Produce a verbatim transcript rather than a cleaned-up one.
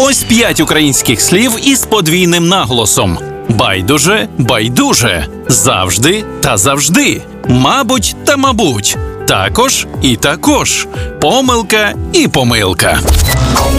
Ось п'ять українських слів із подвійним наголосом: байдуже, байдуже, завжди та завжди, мабуть та мабуть, також і також, помилка і помилка.